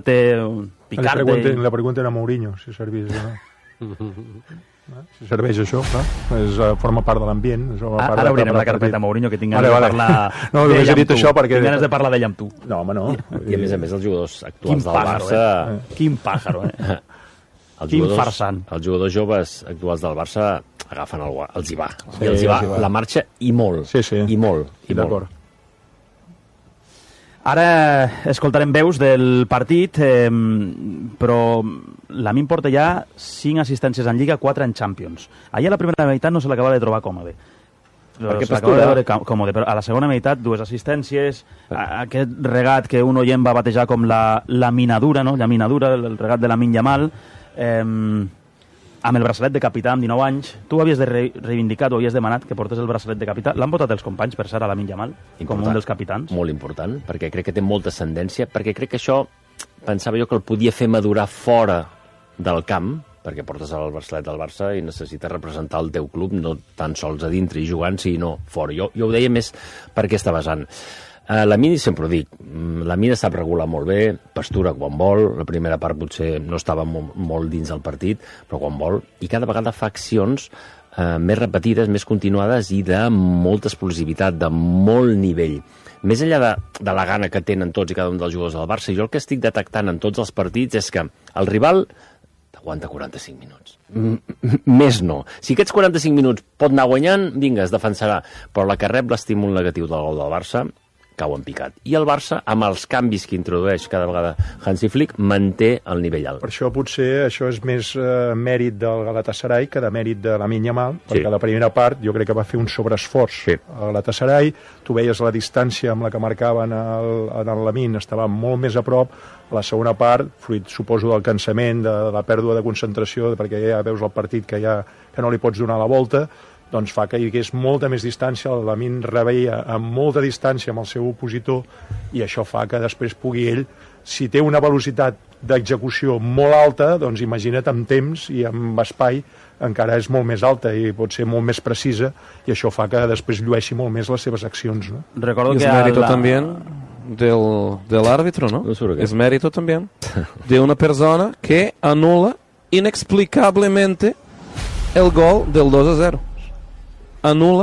picante. La pregunta era Mourinho, si serveix o no. Si serveix això, clar, forma part de l'ambient. Ara obrirem la carpeta a Mourinho, que tinc ganes de parlar no, d'ell amb tu. Perquè... Tinc ganes de parlar d'ell amb tu. No, home, no. I a més, els jugadors actuals del Barça... Quin pàjaro, Quin farsant. Els jugadors joves actuals del Barça agafen els hi va. Els hi va la marxa i molt. I molt. D'acord. Ara escoltarem veus del partit, però la mi porta ja 5 assistències en Lliga, 4 en Champions. Ahir a la primera meitat no se l'acaba de trobar còmode. Però a la segona meitat 2 assistències, aquest regat que un oient va batejar com la minadura, no? La minadura, el regat de Lamine Yamal, amb el braçalet de capità amb 19 anys. Tu havies de reivindicar, tu havies demanat que portés el braçalet de capità. L'han votat els companys, per cert, a Lamine Yamal, com un dels capitans. Molt important, perquè crec que té molta ascendència, perquè crec que això, pensava jo que el podia fer madurar fora del camp, perquè portes el braçalet del Barça i necessites representar el teu club, no tan sols a dintre i jugant, sinó fora. Jo ho deia més per aquesta vessant. Lamine, sempre ho dic, Lamine sap regular molt bé, pastura quan vol, la primera part potser no estava molt dins del partit, però quan vol, i cada vegada fa accions més repetides, més continuades i de molta explosivitat, de molt nivell. Més enllà de la gana que tenen tots i cada un dels jugadors del Barça, jo el que estic detectant en tots els partits és que el rival aguanta 45 minuts. Més no. Si aquests 45 minuts pot anar guanyant, vinga, es defensarà, però la que rep l'estímul negatiu del gol del Barça cau en picat. I el Barça, amb els canvis que introdueix cada vegada Hansi Flick, manté el nivell alt. Per això potser això és més mèrit del Galatasaray que de mèrit de Lamine Yamal, perquè la primera part jo crec que va fer un sobreesforç al Galatasaray, tu veies la distància amb la que marcaven en el Lamine, estava molt més a prop. La segona part, fruit, suposo, del cansament, de la pèrdua de concentració, perquè ja veus el partit que no li pots donar la volta, doncs fa que hi hagués molta més distància, el Lamine reveia amb molta distància amb el seu opositor i això fa que després pugui ell, si té una velocitat d'execució molt alta, doncs imagina't amb temps i amb espai encara és molt més alta i pot ser molt més precisa i això fa que després llueixi molt més les seves accions, ¿no? Recuerdo que es mérito también del árbitro, ¿no? Es mérito también de una persona que anula inexplicablemente el gol del 2-0. Anula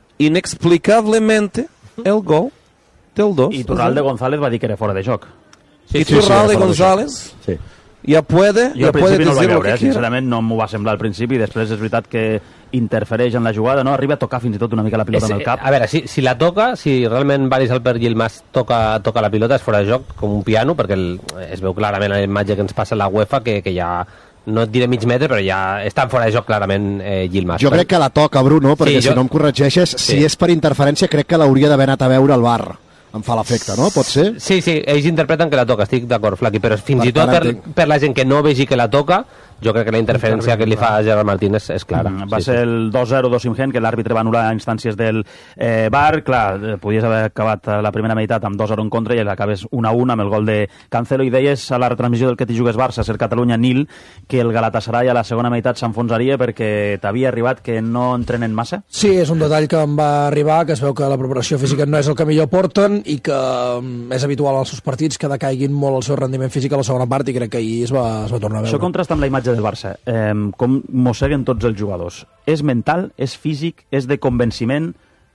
inexplicablemente el gol del 2. I Turralde González va dir que era fora de joc. I Turralde González ja puede decir no lo que sincerament no m'ho va semblar al principi, després és veritat que interfereix en la jugada, no? Arriba a tocar fins i tot una mica la pilota en el cap. A veure, si la toca, si realment Baris Alper Yilmaz toca la pilota, és fora de joc com un piano, perquè es veu clarament a la imatge que ens passa a la UEFA que ja no et diré mig metre, però ja està fora de joc clarament Yilmaz. Jo crec que la toca, Bruno, perquè si no em corregeixes, si és per interferència, crec que l'hauria d'haver anat a veure al VAR. Em fa l'efecte, no? Pot ser? Sí, ells interpreten que la toca, estic d'acord, Flaqui, però fins i tot per la gent que no vegi que la toca, jo crec que la interferència que li fa a Gerard Martínez és clara. Va ser el 2-0 d'Osimhen, que l'àrbitre va anul·lar a instàncies del VAR. Clar, podies haver acabat la primera meitat amb 2-0 en contra i l'acabes 1-1 amb el gol de Cancelo. I deies a la retransmissió del Que t'hi jugues Barça, ser Catalunya nil, que el Galatasaray a la segona meitat s'enfonsaria perquè t'havia arribat que no entrenen massa? Sí, és un detall que em va arribar, que es veu que la preparació física no és el que millor porten i que és habitual als seus partits que decaiguin molt el seu rendiment físic a la segona part i crec que ahir es va tornar a veure. Això contrasta amb la imatge del Barça, com mosseguen tots els jugadors. És mental, és físic, és de convenciment?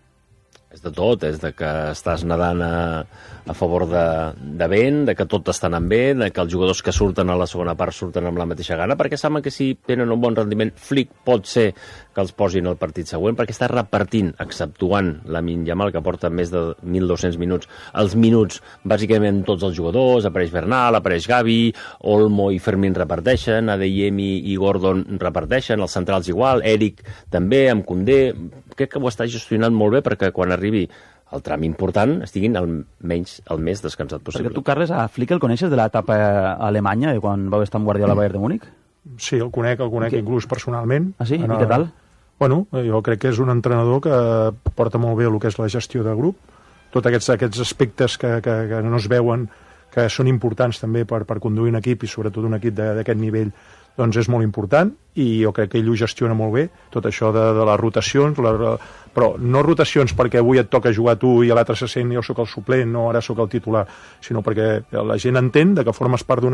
És de tot, és de que estàs nedant a favor de vent, de que tot està anant bé, de que els jugadors que surten a la segona part surten amb la mateixa gana, perquè saben que si tenen un bon rendiment, Flick pot ser que els posin al partit següent, perquè està repartint, exceptuant Lamine Yamal, que porta més de 1.200 minuts, els minuts bàsicament tots els jugadors, apareix Bernal, apareix Gavi, Olmo i Fermín reparteixen, Adeyemi i Gordon reparteixen, els centrals igual, Eric també, amb Koundé, crec que ho està gestionant molt bé perquè quan arribi el tram important estiguin el més descansat possible. Perquè tu, Carles, a Flick el coneixes de l'etapa alemanya, de quan vau estar amb Guardiola a Bayern de Múnich? Sí, el conec inclús personalment. Ah, sí? I què tal? Bueno, jo crec que és un entrenador que porta molt bé el que és la gestió de grup, tots aquests aspectes que no es veuen, que són importants també per conduir un equip i sobretot un equip d'aquest nivell, doncs és molt important i jo crec que ell ho gestiona molt bé, tot això de les rotacions, però no rotacions perquè avui et toca jugar tu i l'altre se sent jo sóc el suplent, no, ara sóc el titular, sinó perquè la gent entén que formes part d'un